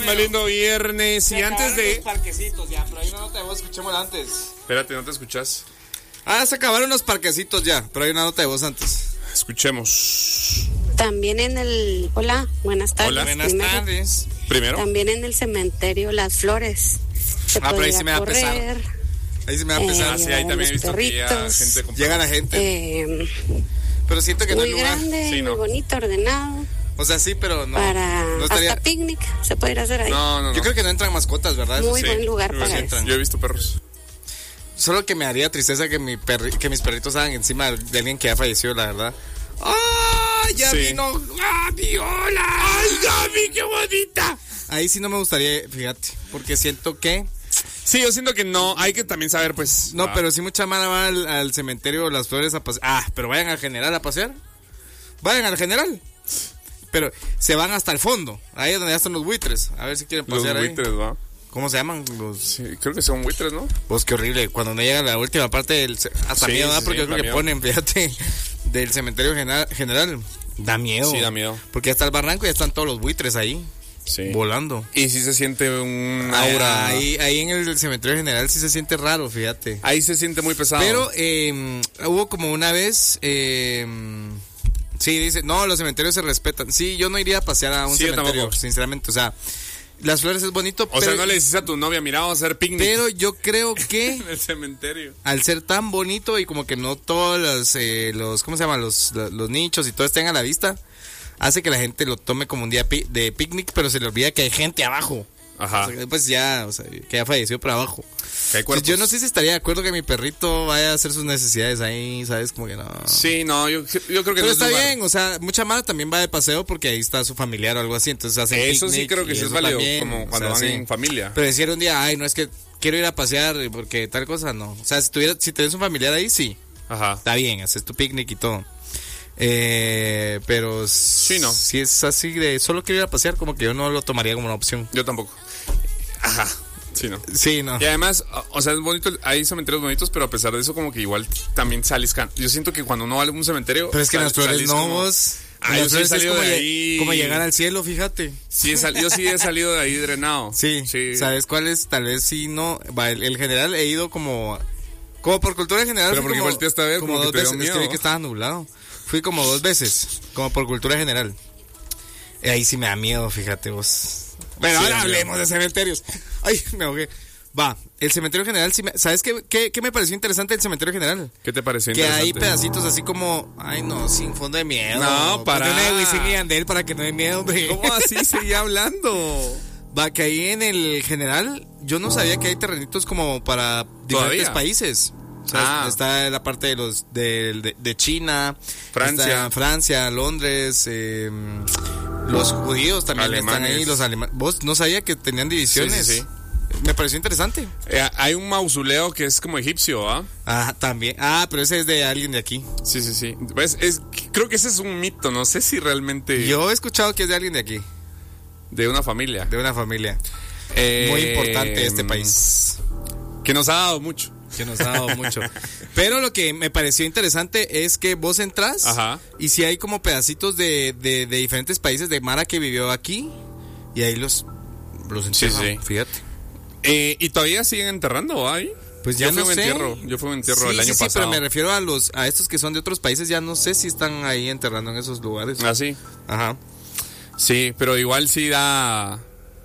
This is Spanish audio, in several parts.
muy lindo viernes. Y antes de... Los parquecitos ya, pero hay una nota de voz, escuchémosla antes. Espérate, ¿no te escuchas? Se acabaron los parquecitos ya, pero hay una nota de voz antes. Escuchemos. También en el... Hola, buenas tardes. Hola, buenas tardes. Primero. También en el cementerio Las Flores. Pero ahí sí me da pesar. Ahí sí me da pesar. Sí, ahí también he visto que llega gente con Llega la gente. Pero siento que no hay muy lugar. grande, Sí, no. muy bonito, ordenado. O sea, sí, pero no. Para no estaría... hasta picnic se puede ir a hacer ahí. No. Yo creo que no entran mascotas, ¿verdad? Muy Eso sí. buen lugar Sí, para sí eso. entran. Yo he visto perros. Solo que me haría tristeza que que mis perritos hagan encima de alguien que ya falleció, la verdad. ¡Ah! Ya Sí. vino Gaby, hola. ¡Ay, Gaby, qué bonita! Ahí sí no me gustaría, fíjate, porque siento que... Sí, yo siento que no. Hay que también saber, pues... No, pero si mucha mala va al cementerio Las Flores a pasear. Pero vayan al General a pasear. Vayan al General. Pero se van hasta el fondo. Ahí es donde ya están los buitres. A ver si quieren Los pasear ahí. buitres, ¿va? ¿Cómo se llaman? Sí, creo que son buitres, ¿no? Pues qué horrible. Cuando no llega la última parte del... Hasta Sí, miedo da sí, porque sí, yo creo da que miedo. ponen, fíjate, del cementerio general. Da miedo. Sí, da miedo. Porque ya está el barranco y ya están todos los buitres ahí. Sí. Volando. Y sí se siente un aura. Ahí en el cementerio general sí se siente raro, fíjate. Ahí se siente muy pesado. Pero hubo como una vez... sí, dice, no, los cementerios se respetan. Sí, yo no iría a pasear a un Sí, yo cementerio, tampoco. sinceramente. O sea, Las Flores es bonito, O pero, sea, no le dices a tu novia, mira, vamos a hacer picnic pero yo creo que en el cementerio. al ser tan bonito y como que no todos los ¿cómo se llaman? Los nichos y todo estén a la vista, hace que la gente lo tome como un día de picnic, pero se le olvida que hay gente abajo. Ajá. O sea, pues ya, o sea, que ya falleció por abajo. Que hay cuerpos. Yo no sé si estaría de acuerdo que mi perrito vaya a hacer sus necesidades ahí, ¿sabes? Como que no. Sí, no, yo creo que Pero no está es lugar. bien, o sea, mucha mala también va de paseo porque ahí está su familiar o algo así, entonces hacen Eso sí picnic creo que y sí es eso válido, también, como o cuando sea, van sí. en familia. Pero decir un día, ay, no es que quiero ir a pasear porque tal cosa, no. O sea, si tenés un familiar ahí, sí, Ajá. está bien, haces tu picnic y todo. Pero Sí, no. si es así de solo quiero ir a pasear, como que yo no lo tomaría como una opción. Yo tampoco. Ajá. Sí, no. Sí, no. Y además, o sea, es bonito, hay cementerios bonitos, pero a pesar de eso, como que igual también sales. Yo siento que cuando uno va a un cementerio. Pero es que en Las Flores salís no, como- vos. Ah, En yo Las sí he Flores es salido como, de ahí. como llegar al cielo, fíjate. Sí, yo sí he salido de ahí drenado. Sí, ¿sabes cuál es? Tal vez sí, no. El general he ido como por cultura general. Pero fui porque como, volteaste a ver, como que dos te dio veces. Es que miedo. vi que estaba nublado. Fui como 2 veces, como por cultura general. Ahí sí me da miedo, fíjate vos. Pero Sí, ahora da miedo. hablemos de cementerios. Ay, me ahogué. Va, el cementerio general, sí ¿sabes qué me pareció interesante del cementerio general? ¿Qué te pareció Que interesante? hay pedacitos así como, ay no, sin fondo de miedo. No, para. Ponte una de Wisin y Yandel para que no dé miedo, hombre. ¿Cómo así seguía hablando? Va, que ahí en el general, yo no sabía que hay terrenitos como para diferentes ¿Todavía? países. O sea, está la parte de China, está Francia, Londres, los judíos también están ahí, los alemanes. ¿Vos no sabía que tenían divisiones? Sí. Me pareció interesante. Hay un mausoleo que es como egipcio, ¿ah? Ah, también. Ah, pero ese es de alguien de aquí. Sí. ¿Ves? Creo que ese es un mito, no sé si realmente... Yo he escuchado que es de alguien de aquí. De una familia. De una familia. Muy importante de este país. Que nos ha dado mucho. Que nos ha dado mucho. Pero lo que me pareció interesante es que vos entras. Ajá. Y si hay como pedacitos de diferentes países de Mara que vivió aquí. Y ahí los entierran, Sí. fíjate. ¿Y todavía siguen enterrando ahí? Pues ya Yo fui no a un sé. entierro. Yo fui a un entierro el año Sí, pasado. pero me refiero a estos que son de otros países. Ya no sé si están ahí enterrando en esos lugares. ¿Ah, sí? Ajá. Sí, pero igual sí da...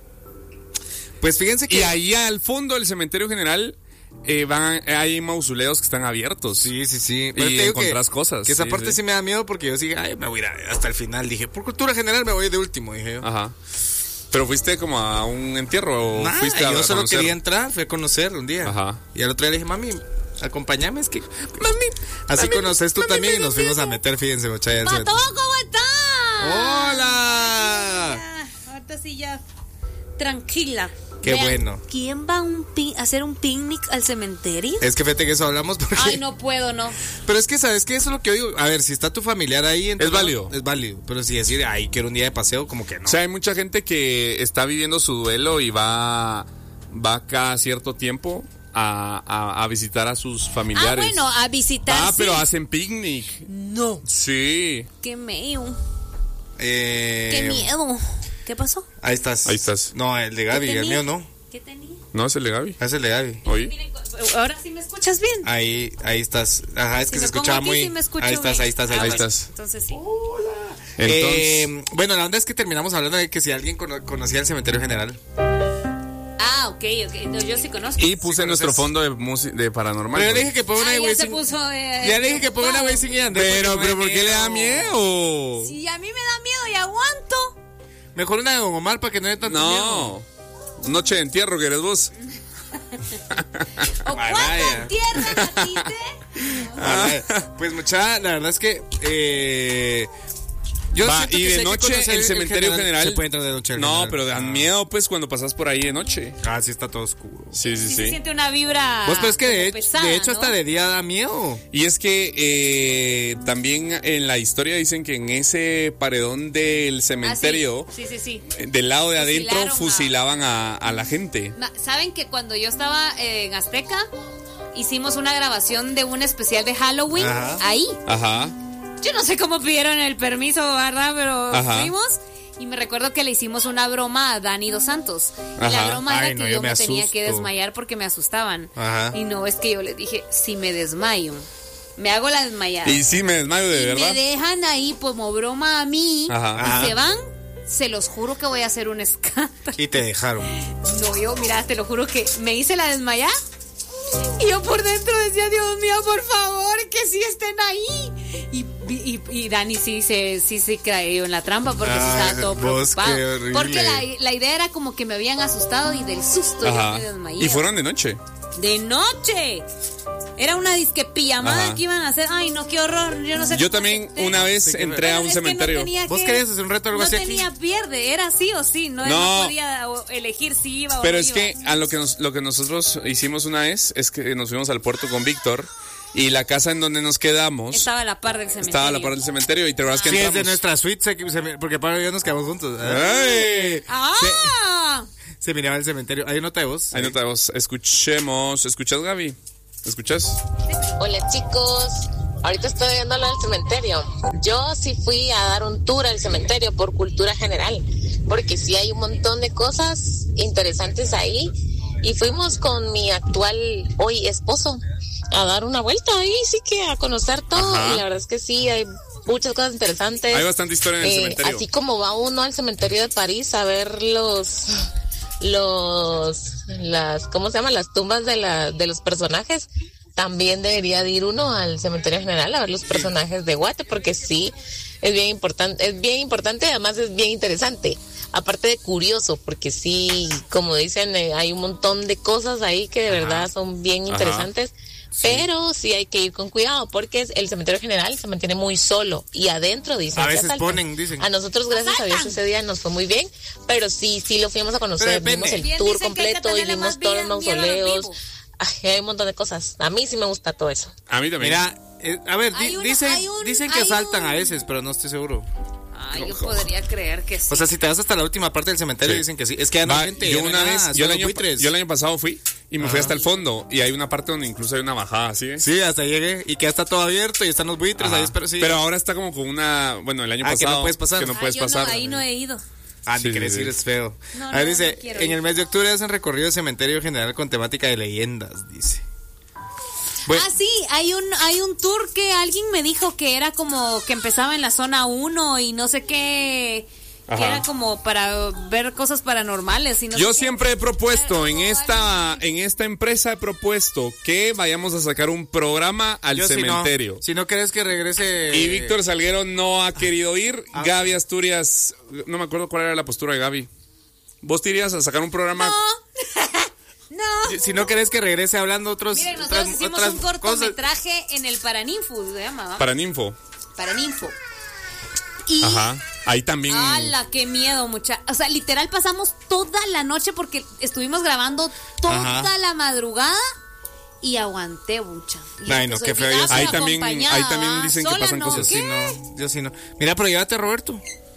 Pues fíjense que... Y ahí al fondo del cementerio general hay mausoleos que están abiertos. Sí. Pero Y te digo encontrás cosas. Que esa sí, parte sí. sí me da miedo porque yo sí, ay, me voy a ir hasta el final. Dije, por cultura general me voy de último, dije yo. Ajá. ¿Pero fuiste como a un entierro o Nah, fuiste a yo solo conocer? quería entrar, fui a conocer un día. Ajá. Y al otro día le dije, mami, acompáñame, es que... Mami, así conoces tú también y nos fuimos a meter, fíjense, muchachos. ¡Pato, cómo estás! ¡Hola! Ahorita sí ya tranquila. Qué bueno. ¿Quién va a hacer un picnic al cementerio? Es que fíjate que eso hablamos porque... Ay, no puedo, no. Pero es que, ¿sabes qué? Eso es lo que yo digo. A ver, si está tu familiar ahí... Es válido. Es válido. Pero si decir, ay, quiero un día de paseo, como que no. O sea, hay mucha gente que está viviendo su duelo y va cada cierto tiempo a visitar a sus familiares. Ah, bueno, a visitar. sí. Pero hacen picnic. No. Sí. Qué miedo. Qué miedo. ¿Qué pasó? Ahí estás. No, el de Gaby, el mío no. ¿Qué tenía? No, es el de Gaby. Es el de Gaby. Oye. Miren, ahora sí me escuchas bien. Ahí estás. Ajá, es que Si se me escuchaba pongo aquí, muy. sí me Ahí estás. bueno, estás. Entonces sí. Entonces, Bueno, la onda es que terminamos hablando de que si alguien conocía el cementerio general. Ah, ok. No, yo sí conozco. y puse nuestro fondo de paranormal. Pero yo le dije que ponga una de ya se Wisin. puso. Ya le dije que ponga una Wisin y Yandel. Pero ¿por qué le da miedo? Sí, a mí me da miedo y aguanto. Mejor una de Don Omar para que no dé tanto miedo. No. Noche de entierro que eres vos. ¿O cuánto entierran a ti, Pues mucha, la verdad es que yo siento y que de si hay que noche conocer el cementerio general. Se puede entrar de noche. No, pero dan miedo pues cuando pasas por ahí de noche. Sí está todo oscuro. Sí. Se siente una vibra. Pues pero es que de pesada, hecho ¿no? hasta de día da miedo. Y es que también en la historia dicen que en ese paredón del cementerio, Sí. del lado de adentro, Fusilaron fusilaban a la gente. ¿Saben que cuando yo estaba en Azteca hicimos una grabación de un especial de Halloween? Ajá. Ahí. Ajá. Yo no sé cómo pidieron el permiso, ¿verdad? Pero Ajá. fuimos y me recuerdo que le hicimos una broma a Dani Dos Santos. Y la Ajá. broma era Ay, no, que yo yo me tenía asusto. que desmayar porque me asustaban. Ajá. Y no, es que yo les dije, si me desmayo, me hago la desmayada. Y sí, me desmayo de y verdad. me dejan ahí como broma a mí Ajá. y se van, se los juro que voy a hacer un escándalo. Y te dejaron. No, yo, mira, te lo juro que me hice la desmayada y yo por dentro decía, Dios mío, por favor, que sí estén ahí. Y Dani sí cayó en la trampa porque sí estaba todo vos, preocupado. qué horrible. Porque la idea era como que me habían asustado y del susto yo Ajá. me desmayé. Y fueron de noche. ¡De noche! Era una disque pijamada Ajá. que iban a hacer. Ay, no, qué horror. Yo no sé Yo cómo también acepté. una vez Sí, entré a un Es que cementerio. no tenía ¿Vos que- querías hacer un reto o algo no así aquí? tenía pierde, era sí o sí. No podía elegir si iba o Pero no es iba. que a lo que nosotros hicimos una vez es que nos fuimos al puerto con Víctor y la casa en donde nos quedamos Estaba a la par del cementerio. estaba a la par del cementerio y te acuerdas que Sí, es entramos. de nuestra suite, porque Pablo y yo nos quedamos juntos. ¡Ay! ¡Ah! Se miraba el cementerio. ¿Hay nota de voz? Ahí no te vos. ¿Escuchas, Gaby? ¿Escuchas? Hola chicos, ahorita estoy yendo al cementerio. Yo sí fui a dar un tour al cementerio por cultura general, porque sí hay un montón de cosas interesantes ahí. Y fuimos con mi actual hoy esposo a dar una vuelta ahí, sí que a conocer todo. Ajá. Y la verdad es que sí, hay muchas cosas interesantes. Hay bastante historia en el cementerio. Así como va uno al cementerio de París a ver ¿cómo se llaman? Las tumbas de los personajes. También debería de ir uno al cementerio general a ver los personajes de Guate, porque sí, es bien importante, además es bien interesante. Aparte de curioso, porque sí, como dicen, hay un montón de cosas ahí que de verdad son bien interesantes. Pero sí hay que ir con cuidado porque el cementerio general se mantiene muy solo y adentro dicen A que veces asaltan. dicen. A nosotros gracias a Dios ese día nos fue muy bien, pero sí lo fuimos a conocer, Pero depende. vimos el Bien, tour dicen que hay que completo y tenerle vimos más todos los miedo a los mausoleos. vivos. Ay, hay un montón de cosas. A mí sí me gusta todo eso. A mí también. Mira, a ver, dicen que hay asaltan un- a veces, pero no estoy seguro. Ay, yo podría creer que sí. O sea, si te vas hasta la última parte del cementerio, Sí. dicen que sí. Es que ya no Va, hay gente. yo ya no una hay vez, nada, yo solo el buitres. año pasado fui y me fui hasta el fondo y hay una parte donde incluso hay una bajada, ¿sí? Sí, hasta llegué y que ya está todo abierto y están los buitres Ajá. ahí, pero sí. Pero ahora está como con una, bueno, el año Que pasado no puedes pasar. que no puedes yo pasar. ahí no he ido. Ni Sí, quiere sí, decir sí. es feo. No, a ver, no, dice, no quiero en ir. el mes de octubre hacen recorrido de cementerio general con temática de leyendas, dice. Bueno, Ah, sí, hay un tour que alguien me dijo que era como que empezaba en la zona 1 y no sé qué, que Ajá. era como para ver cosas paranormales y no Yo sé qué. siempre he propuesto en Algo esta empresa he propuesto que vayamos a sacar un programa al yo cementerio. Si no querés que regrese. Y Víctor Salguero no ha querido ir. Gaby Asturias, no me acuerdo cuál era la postura de Gaby. ¿Vos te irías a sacar un programa? No. Si no querés que regrese hablando Miren, nosotros hicimos un cortometraje en el Paraninfo, se llamaba. Para Ninfo. Paraninfo. Y Ajá. Ahí también. ¡hala, qué miedo, mucha! O sea, literal pasamos toda la noche porque estuvimos grabando toda Ajá. la madrugada y aguanté, mucha. Y Ay, no, pues, qué feo, olvidaba yo sí. Ahí la también acompañada, dicen que sola pasan no, cosas. ¿qué? Sí, no, yo sí no. Mira, pero llévate a Roberto.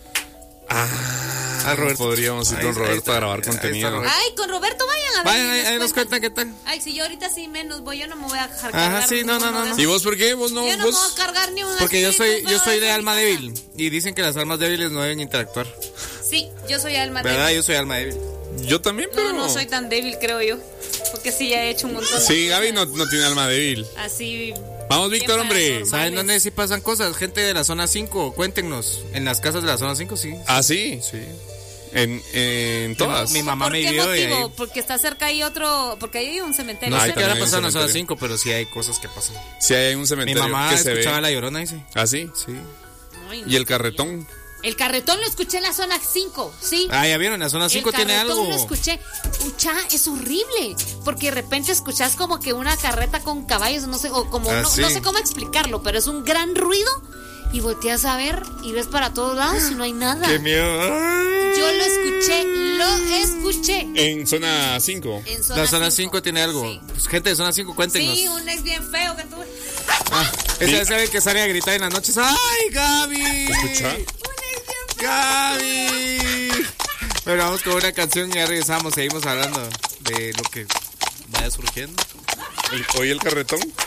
Ah, Roberto. podríamos ir Ahí con está, Roberto a grabar ahí está contenido. Roberto. Ay, con Roberto vayan a ver. Vayan, y ahí nos cuentan cuentan. qué tal. Ay, si yo ahorita sí menos voy, yo no me voy a cargar. Ajá, sí, no. ¿Y vos por qué? ¿Vos no? Yo no me ¿Vos? voy a cargar ni un Porque yo soy espíritu de feo alma en mi débil. Y dicen que las almas débiles no deben interactuar. Sí, yo soy alma ¿verdad? débil. Yo soy alma débil. Yo también, pero... No soy tan débil, creo yo. Porque sí, ya he hecho un montón de Sí, Gaby cosas. no tiene alma débil. Así... Vamos, Víctor, hombre. paranormales. ¿Saben dónde sí pasan cosas? Gente de la zona 5, cuéntenos. En las casas de la zona 5, sí. ¿Ah, sí? Sí. En todas. Mi mamá ¿Por me qué vivió de motivo? ahí. Porque está cerca ahí otro... Porque ahí hay un cementerio. No sé Ahí qué también habrá hay un pasado en la zona cementerio. 5, pero sí hay cosas que pasan. Sí, hay un Mi cementerio mamá que se escuchaba ve. La Llorona, dice. ¿Ah, sí? Sí. Ay, no. ¿Y el carretón? El carretón lo escuché en la zona 5, ¿sí? Ah, ya vieron, la zona 5 tiene algo. El carretón lo escuché. Ucha, es horrible. Porque de repente escuchás como que una carreta con caballos, no sé, o como Ah, no, sí. no sé cómo explicarlo, pero es un gran ruido. Y volteas a ver y ves para todos lados y no hay nada. ¡Qué miedo! Yo lo escuché. En zona 5. En zona La zona 5 tiene algo. Sí. Pues, gente de zona 5, cuéntenos. Sí, un ex bien feo que tuve. Esa es el que sale a gritar en las noches. ¡Ay, Gaby! ¿Escucha? ¡Gaby! Bueno, vamos con una canción y ya regresamos. Seguimos hablando de lo que vaya surgiendo. ¿Oí el carretón?